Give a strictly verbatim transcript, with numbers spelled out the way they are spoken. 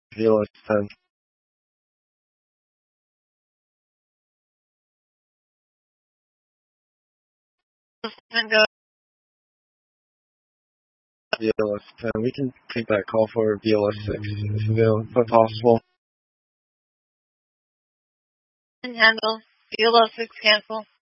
V L S ten. Tango. V L S ten. We can take that call for V L S six if available, if possible. Handle. V L S six cancel.